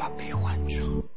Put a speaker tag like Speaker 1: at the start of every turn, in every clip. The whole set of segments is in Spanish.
Speaker 1: Papi Juancho.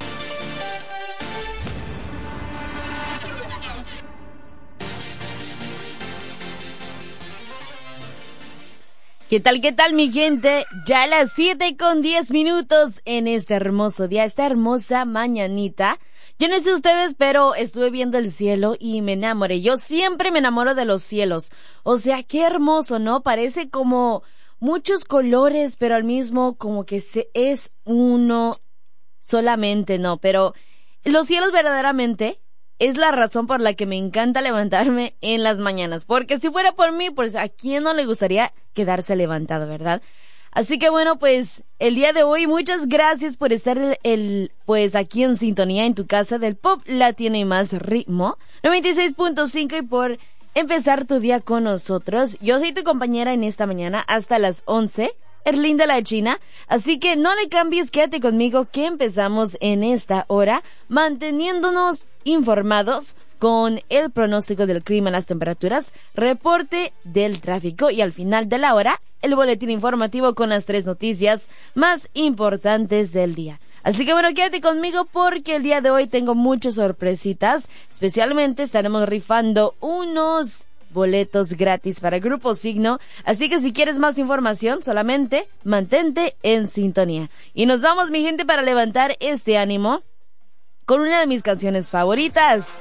Speaker 2: Qué tal, mi gente? Ya a las 7:10 en este hermoso día, esta hermosa mañanita. Yo no sé ustedes, pero estuve viendo el cielo y me enamoré. Yo siempre me enamoro de los cielos. O sea, qué hermoso, ¿no? Parece como muchos colores, pero al mismo como que es uno solamente, ¿no? Pero los cielos verdaderamente es la razón por la que me encanta levantarme en las mañanas. Porque si fuera por mí, pues a quién no le gustaría quedarse levantado, ¿verdad? Así que bueno, pues el día de hoy muchas gracias por estar pues aquí en sintonía en tu casa del pop latino y más ritmo 96.5 y por empezar tu día con nosotros. Yo soy tu compañera en esta mañana hasta las 11, Erlinda la China, así que no le cambies, quédate conmigo que empezamos en esta hora manteniéndonos informados con el pronóstico del clima, las temperaturas, reporte del tráfico y al final de la hora, el boletín informativo con las 3 noticias más importantes del día. Así que bueno, quédate conmigo porque el día de hoy tengo muchas sorpresitas, especialmente estaremos rifando unos boletos gratis para Grupo Signo, así que si quieres más información, solamente mantente en sintonía. Y nos vamos, mi gente, para levantar este ánimo con una de mis canciones favoritas.